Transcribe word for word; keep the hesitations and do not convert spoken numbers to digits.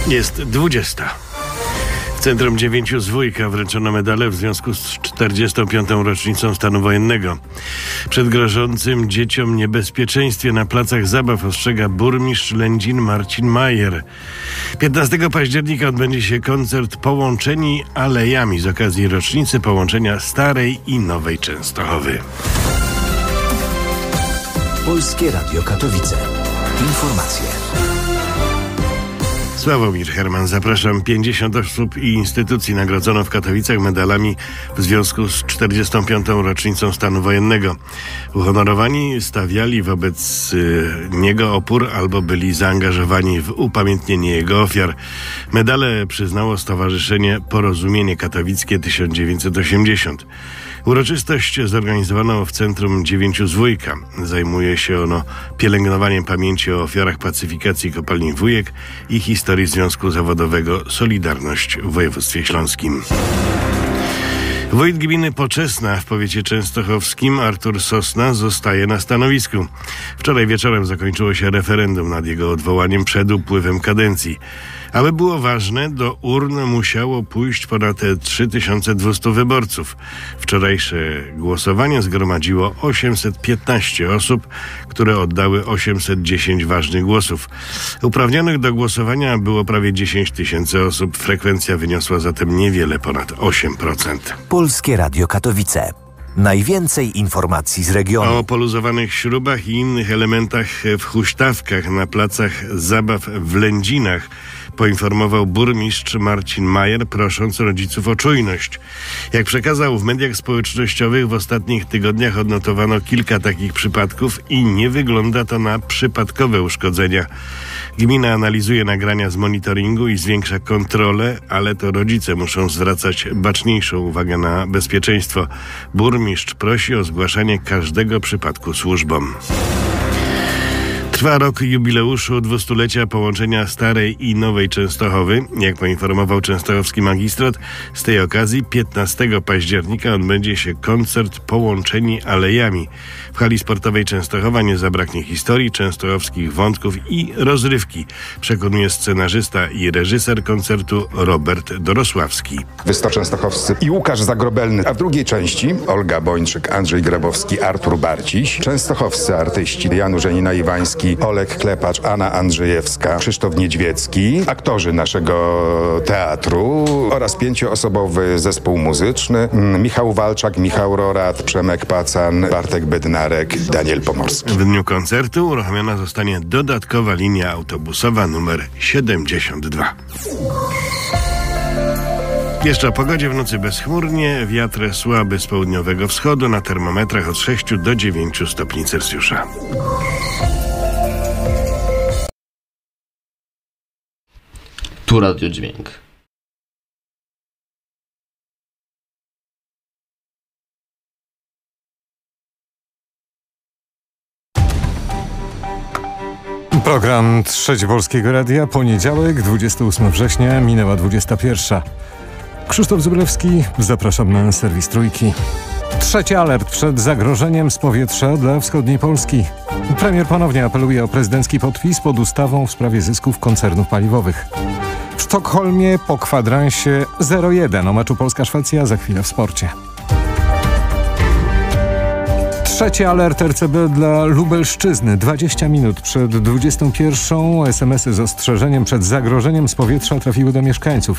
Jest dwudziesta. W Centrum dziewięciu z Wujka wręczono medale w związku z czterdziestą piątą rocznicą stanu wojennego. Przed grożącym dzieciom niebezpieczeństwie na placach zabaw ostrzega burmistrz Lędzin Marcin Majer. piętnastego października odbędzie się koncert Połączeni Alejami z okazji rocznicy połączenia Starej i Nowej Częstochowy. Polskie Radio Katowice. Informacje. Sławomir Herman, zapraszam. pięćdziesiąt osób i instytucji nagrodzono w Katowicach medalami w związku z czterdziestą piątą rocznicą stanu wojennego. Uhonorowani stawiali wobec y, niego opór albo byli zaangażowani w upamiętnienie jego ofiar. Medale przyznało Stowarzyszenie Porozumienie Katowickie tysiąc dziewięćset osiemdziesiąt. Uroczystość zorganizowano w Centrum dziewięciu z Wujka. Zajmuje się ono pielęgnowaniem pamięci o ofiarach pacyfikacji kopalni Wujek i historii Związku Zawodowego Solidarność w województwie śląskim. Wójt gminy Poczesna w powiecie częstochowskim Artur Sosna zostaje na stanowisku. Wczoraj wieczorem zakończyło się referendum nad jego odwołaniem przed upływem kadencji. Aby było ważne, do urn musiało pójść ponad trzy tysiące dwieście wyborców. Wczorajsze głosowanie zgromadziło osiemset piętnaście osób, które oddały osiemset dziesięć ważnych głosów. Uprawnionych do głosowania było prawie dziesięć tysięcy osób. Frekwencja wyniosła zatem niewiele ponad osiem procent. Polskie Radio Katowice. Najwięcej informacji z regionu. O poluzowanych śrubach i innych elementach w huśtawkach na placach zabaw w Lędzinach poinformował burmistrz Marcin Majer, prosząc rodziców o czujność. Jak przekazał w mediach społecznościowych, w ostatnich tygodniach odnotowano kilka takich przypadków i nie wygląda to na przypadkowe uszkodzenia. Gmina analizuje nagrania z monitoringu i zwiększa kontrolę, ale to rodzice muszą zwracać baczniejszą uwagę na bezpieczeństwo. Burmistrz prosi o zgłaszanie każdego przypadku służbom. Trwa rok jubileuszu dwustulecia połączenia Starej i Nowej Częstochowy. Jak poinformował częstochowski magistrat, z tej okazji piętnastego października odbędzie się koncert Połączeni Alejami. W hali sportowej Częstochowa nie zabraknie historii, częstochowskich wątków i rozrywki, przekonuje scenarzysta i reżyser koncertu Robert Dorosławski. Wysto częstochowscy i Łukasz Zagrobelny, a w drugiej części Olga Bończyk, Andrzej Grabowski, Artur Barciś, częstochowscy artyści Janusz Iwański, Olek Klepacz, Anna Andrzejewska, Krzysztof Niedźwiecki, aktorzy naszego teatru oraz pięcioosobowy zespół muzyczny Michał Walczak, Michał Rorat, Przemek Pacan, Bartek Bednarek, Daniel Pomorski. W dniu koncertu uruchomiona zostanie dodatkowa linia autobusowa numer siedemdziesiąt dwa. Jeszcze o pogodzie: w nocy bezchmurnie, wiatr słaby z południowego wschodu, na termometrach od sześciu do dziewięciu stopni Celsjusza. Tu Radio Dźwięk. Program Trzeci Polskiego Radia, poniedziałek, dwudziestego ósmego września, minęła dwudziesta pierwsza. Krzysztof Zubrewski, zapraszam na serwis Trójki. Trzeci alert przed zagrożeniem z powietrza dla wschodniej Polski. Premier ponownie apeluje o prezydencki podpis pod ustawą w sprawie zysków koncernów paliwowych. W Sztokholmie po kwadransie zero jeden o meczu Polska-Szwecja, za chwilę w sporcie. Trzeci alert R C B dla Lubelszczyzny. dwadzieścia minut przed dwudziestą pierwszą es em esy z ostrzeżeniem przed zagrożeniem z powietrza trafiły do mieszkańców.